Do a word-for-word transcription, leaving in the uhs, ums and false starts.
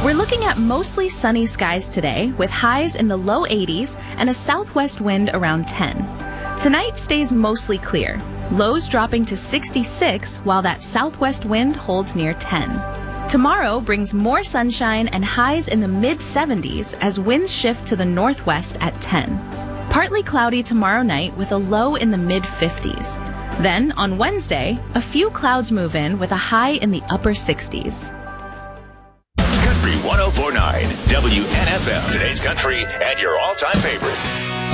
We're looking at mostly sunny skies today with highs in the low eighties and a southwest wind around ten. Tonight stays mostly clear, lows dropping to sixty-six while that southwest wind holds near ten. Tomorrow brings more sunshine and highs in the mid seventies as winds shift to the northwest at ten. Partly cloudy tomorrow night with a low in the mid fifties. Then, on Wednesday, a few clouds move in with a high in the upper sixties. Country one oh four point nine, W N F M. Today's country and your all-time favorites.